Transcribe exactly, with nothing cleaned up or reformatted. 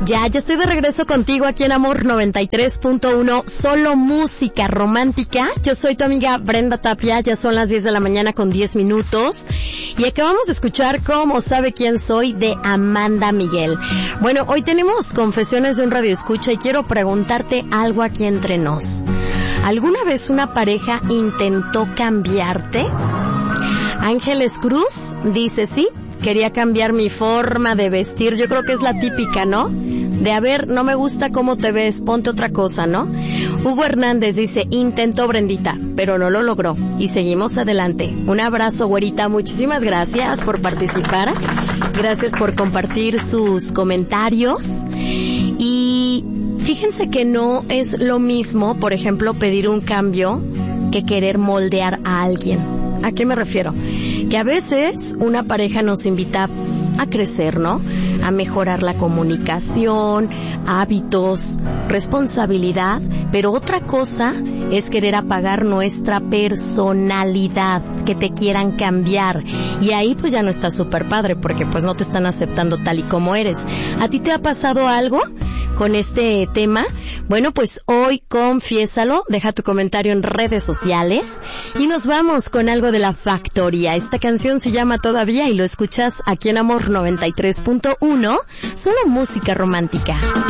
Ya, ya estoy de regreso contigo aquí en Amor noventa y tres punto uno, solo música romántica. Yo soy tu amiga Brenda Tapia, ya son las diez de la mañana con diez minutos. Y acabamos de escuchar Cómo sabe quién soy de Amanda Miguel. Bueno, hoy tenemos confesiones de un radioescucha y quiero preguntarte algo aquí entre nos. ¿Alguna vez una pareja intentó cambiarte? Ángeles Cruz dice sí. Quería cambiar mi forma de vestir. Yo creo que es la típica, ¿no? De, a ver, no me gusta cómo te ves, ponte otra cosa, ¿no? Hugo Hernández dice, intentó Brendita, pero no lo logró. Y seguimos adelante. Un abrazo, güerita. Muchísimas gracias por participar. Gracias por compartir sus comentarios. Y fíjense que no es lo mismo, por ejemplo, pedir un cambio que querer moldear a alguien. ¿A qué me refiero? Que a veces una pareja nos invita a crecer, ¿no? A mejorar la comunicación, hábitos, responsabilidad, pero otra cosa es querer apagar nuestra personalidad, que te quieran cambiar. Y ahí pues ya no está súper padre, porque pues no te están aceptando tal y como eres. ¿A ti te ha pasado algo con este tema? Bueno, pues hoy confiésalo, deja tu comentario en redes sociales y nos vamos con algo de La Factoría. Esta canción se llama Todavía y lo escuchas aquí en Amor noventa y tres punto uno, solo música romántica.